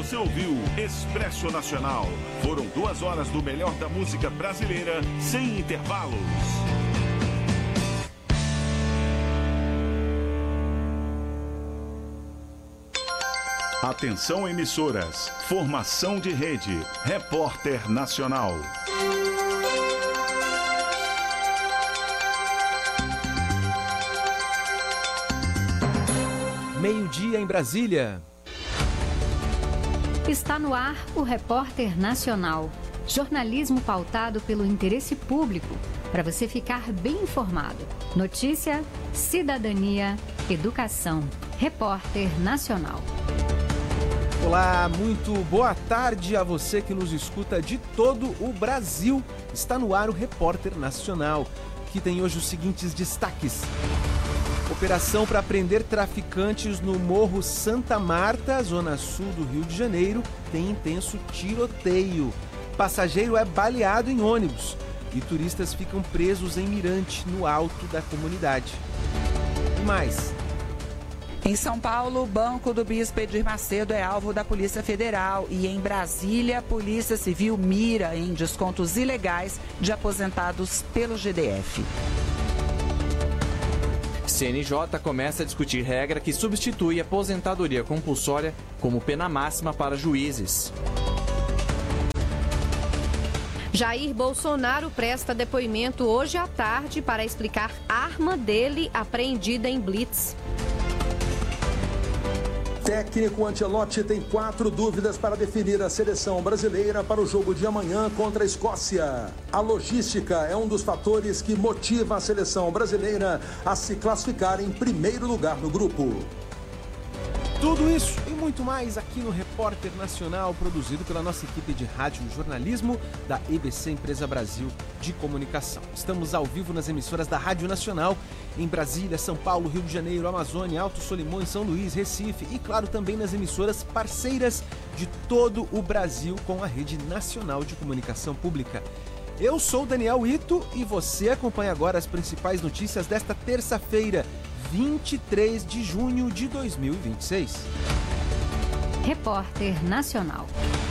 Você ouviu Expresso Nacional. Foram 2 horas do melhor da música brasileira, sem intervalos. Atenção, emissoras. Formação de rede. Repórter Nacional. Meio-dia em Brasília. Está no ar o Repórter Nacional. Jornalismo pautado pelo interesse público, para você ficar bem informado. Notícia, cidadania, educação. Repórter Nacional. Olá, muito boa tarde a você que nos escuta de todo o Brasil. Está no ar o Repórter Nacional, que tem hoje os seguintes destaques. Operação para prender traficantes no Morro Santa Marta, zona sul do Rio de Janeiro, tem intenso tiroteio. Passageiro é baleado em ônibus e turistas ficam presos em mirante no alto da comunidade. E mais. Em São Paulo, o Banco do Bispo Edir Macedo é alvo da Polícia Federal e em Brasília, a Polícia Civil mira em descontos ilegais de aposentados pelo GDF. CNJ começa a discutir regra que substitui a aposentadoria compulsória como pena máxima para juízes. Jair Bolsonaro presta depoimento hoje à tarde para explicar arma dele apreendida em blitz. Técnico Ancelotti tem 4 dúvidas para definir a seleção brasileira para o jogo de amanhã contra a Escócia. A logística é um dos fatores que motiva a seleção brasileira a se classificar em primeiro lugar no grupo. Tudo isso e muito mais aqui no Repórter Nacional, produzido pela nossa equipe de rádio e jornalismo da EBC Empresa Brasil de Comunicação. Estamos ao vivo nas emissoras da Rádio Nacional em Brasília, São Paulo, Rio de Janeiro, Amazônia, Alto Solimões, São Luís, Recife e, claro, também nas emissoras parceiras de todo o Brasil com a Rede Nacional de Comunicação Pública. Eu sou Daniel Ito e você acompanha agora as principais notícias desta terça-feira, 23 de junho de 2026. Repórter Nacional.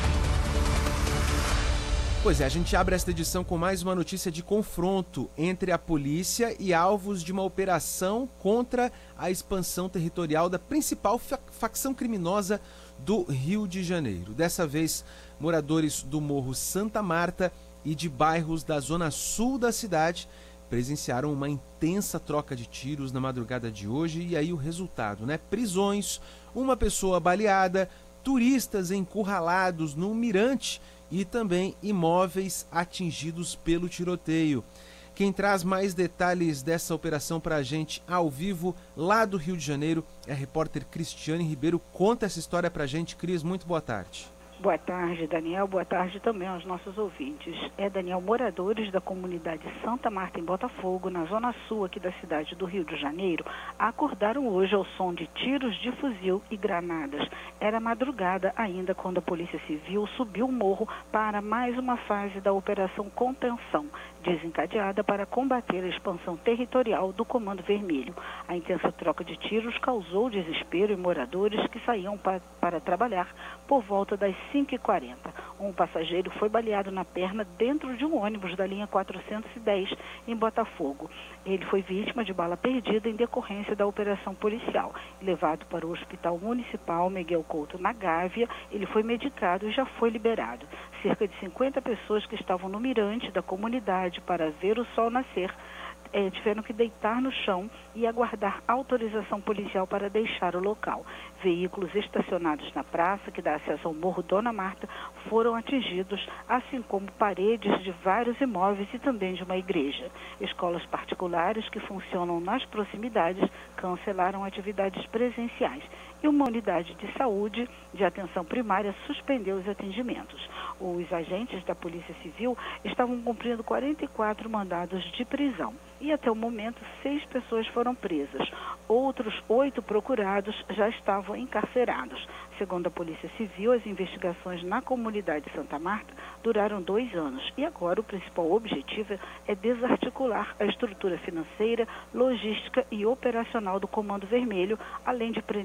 Pois é, a gente abre esta edição com mais uma notícia de confronto entre a polícia e alvos de uma operação contra a expansão territorial da principal facção criminosa do Rio de Janeiro. Dessa vez, moradores do Morro Santa Marta e de bairros da zona sul da cidade presenciaram uma intensa troca de tiros na madrugada de hoje e aí o resultado, né? Prisões, uma pessoa baleada, turistas encurralados no mirante e também imóveis atingidos pelo tiroteio. Quem traz mais detalhes dessa operação para a gente ao vivo lá do Rio de Janeiro é a repórter Cristiane Ribeiro. Conta essa história para a gente, Cris. Muito boa tarde. Boa tarde, Daniel. Boa tarde também aos nossos ouvintes. Daniel, moradores da comunidade Santa Marta, em Botafogo, na zona sul aqui da cidade do Rio de Janeiro, acordaram hoje ao som de tiros de fuzil e granadas. Era madrugada ainda quando a Polícia Civil subiu o morro para mais uma fase da Operação Contenção, desencadeada para combater a expansão territorial do Comando Vermelho. A intensa troca de tiros causou desespero em moradores que saíam para trabalhar por volta das 5h40. Um passageiro foi baleado na perna dentro de um ônibus da linha 410 em Botafogo. Ele foi vítima de bala perdida em decorrência da operação policial. Levado para o Hospital Municipal Miguel Couto, na Gávea, ele foi medicado e já foi liberado. Cerca de 50 pessoas que estavam no mirante da comunidade para ver o sol nascer tiveram que deitar no chão e aguardar autorização policial para deixar o local. Veículos estacionados na praça, que dá acesso ao Morro Dona Marta, foram atingidos, assim como paredes de vários imóveis e também de uma igreja. Escolas particulares que funcionam nas proximidades cancelaram atividades presenciais. E uma unidade de saúde de atenção primária suspendeu os atendimentos. Os agentes da Polícia Civil estavam cumprindo 44 mandados de prisão. E até o momento, 6 pessoas foram presas. Outros 8 procurados já estavam encarcerados. Segundo a Polícia Civil, as investigações na comunidade Santa Marta duraram 2 anos. E agora o principal objetivo é desarticular a estrutura financeira, logística e operacional do Comando Vermelho, além de prender traficantes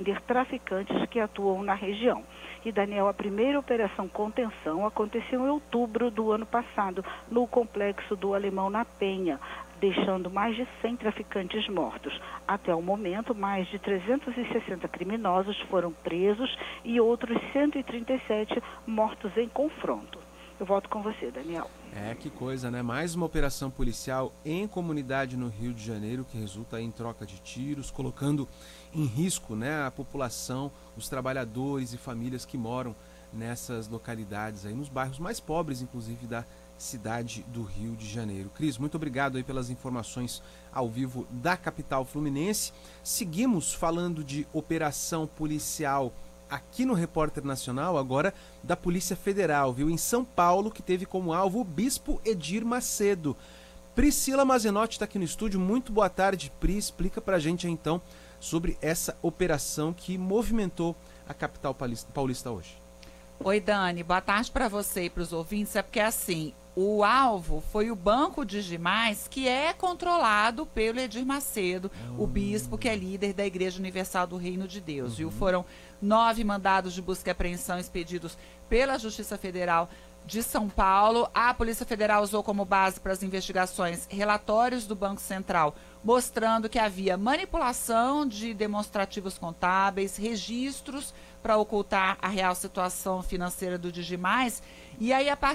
traficantes que atuam na região. E, Daniel, a primeira operação contenção aconteceu em outubro do ano passado, no complexo do Alemão na Penha, deixando mais de 100 traficantes mortos. Até o momento, mais de 360 criminosos foram presos e outros 137 mortos em confronto. Eu volto com você, Daniel. Que coisa, né? Mais uma operação policial em comunidade no Rio de Janeiro que resulta em troca de tiros, colocando em risco, né, a população, os trabalhadores e famílias que moram nessas localidades aí, nos bairros mais pobres, inclusive, da cidade do Rio de Janeiro. Cris, muito obrigado aí pelas informações ao vivo da capital fluminense. Seguimos falando de operação policial aqui no Repórter Nacional, agora da Polícia Federal, viu? Em São Paulo, que teve como alvo o Bispo Edir Macedo. Priscila Mazenotti está aqui no estúdio. Muito boa tarde, Pri. Explica pra gente aí, então, sobre essa operação que movimentou a capital paulista hoje. Oi, Dani. Boa tarde para você e para os ouvintes. É porque, assim, o alvo foi o Banco Digimais, que é controlado pelo Edir Macedo, o bispo que é líder da Igreja Universal do Reino de Deus. Viu? Foram 9 mandados de busca e apreensão expedidos pela Justiça Federal de São Paulo. A Polícia Federal usou como base para as investigações relatórios do Banco Central, mostrando que havia manipulação de demonstrativos contábeis, registros para ocultar a real situação financeira do Digimais. E aí, a partir